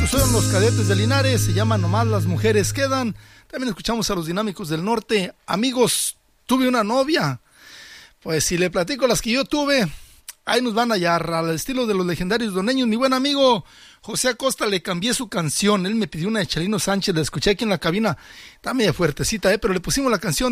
Son los Cadetes de Linares, se llama Nomás las mujeres quedan. También escuchamos a los Dinámicos del Norte. Amigos, tuve una novia. Pues si le platico las que yo tuve, ahí nos van a hallar, al estilo de los legendarios doneños. Mi buen amigo José Acosta, le cambié su canción. Él me pidió una de Chalino Sánchez, la escuché aquí en la cabina. Está media fuertecita, pero le pusimos la canción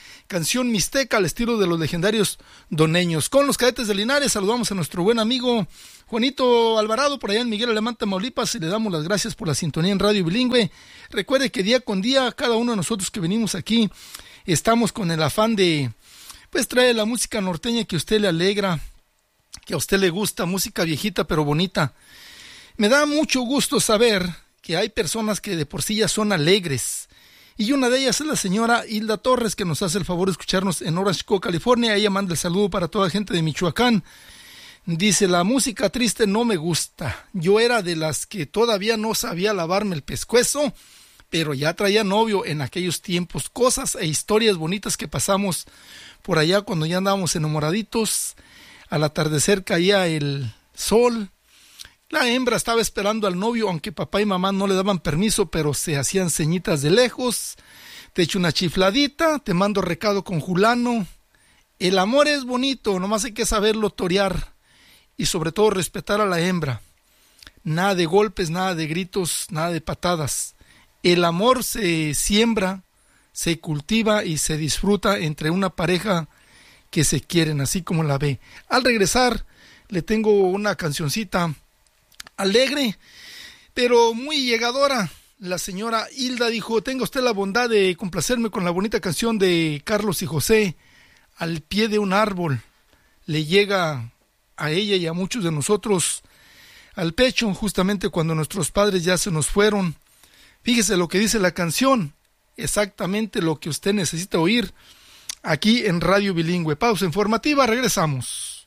Mixteca al estilo de los legendarios doneños. Con los Cadetes de Linares saludamos a nuestro buen amigo Juanito Alvarado, por allá en Miguel Alemán, Tamaulipas, y le damos las gracias por la sintonía en Radio Bilingüe. Recuerde que día con día, cada uno de nosotros que venimos aquí, estamos con el afán de, pues, traer la música norteña que a usted le alegra, que a usted le gusta, música viejita pero bonita. Me da mucho gusto saber que hay personas que de por sí ya son alegres, y una de ellas es la señora Hilda Torres, que nos hace el favor de escucharnos en Orange County, California. Ella manda el saludo para toda la gente de Michoacán. Dice: la música triste no me gusta. Yo era de las que todavía no sabía lavarme el pescuezo, pero ya traía novio en aquellos tiempos. Cosas e historias bonitas que pasamos por allá cuando ya andábamos enamoraditos. Al atardecer caía el sol. La hembra estaba esperando al novio, aunque papá y mamá no le daban permiso, pero se hacían ceñitas de lejos. Te echo una chifladita, te mando recado con Julano. El amor es bonito, nomás hay que saberlo torear. Y sobre todo respetar a la hembra. Nada de golpes, nada de gritos, nada de patadas. El amor se siembra, se cultiva y se disfruta entre una pareja que se quieren, así como la ve. Al regresar, le tengo una cancioncita alegre, pero muy llegadora. La señora Hilda dijo: tenga usted la bondad de complacerme con la bonita canción de Carlos y José, Al pie de un árbol. Le llega a ella y a muchos de nosotros al pecho, justamente cuando nuestros padres ya se nos fueron. Fíjese lo que dice la canción, exactamente lo que usted necesita oír aquí en Radio Bilingüe. Pausa informativa, regresamos.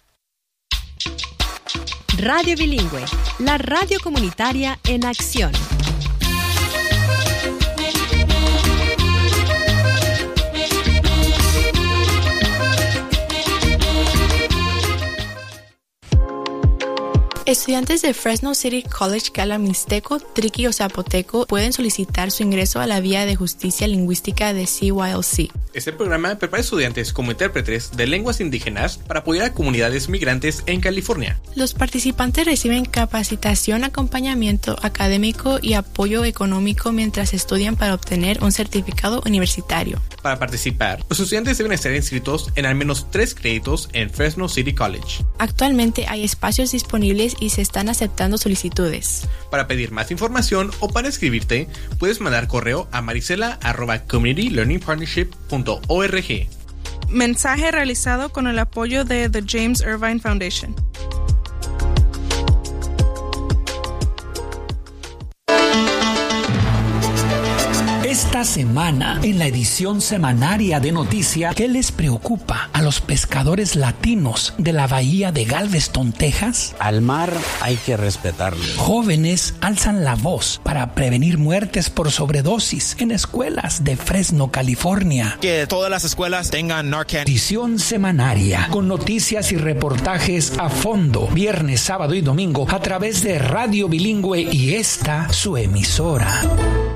Radio Bilingüe, la radio comunitaria en acción. Estudiantes de Fresno City College que hablan mixteco, triqui o zapoteco pueden solicitar su ingreso a la Vía de Justicia Lingüística de CYLC. Este programa prepara estudiantes como intérpretes de lenguas indígenas para apoyar a comunidades migrantes en California. Los participantes reciben capacitación, acompañamiento académico y apoyo económico mientras estudian para obtener un certificado universitario. Para participar, los estudiantes deben estar inscritos en al menos 3 créditos en Fresno City College. Actualmente hay espacios disponibles y se están aceptando solicitudes. Para pedir más información o para inscribirte, puedes mandar correo a marisela@communitylearningpartnership.org. Mensaje realizado con el apoyo de The James Irvine Foundation. Esta semana, en la edición semanaria de Noticia, ¿qué les preocupa a los pescadores latinos de la bahía de Galveston, Texas? Al mar hay que respetarlo. Jóvenes alzan la voz para prevenir muertes por sobredosis en escuelas de Fresno, California. Que todas las escuelas tengan Narcan. Edición semanaria con noticias y reportajes a fondo, viernes, sábado y domingo a través de Radio Bilingüe y esta su emisora.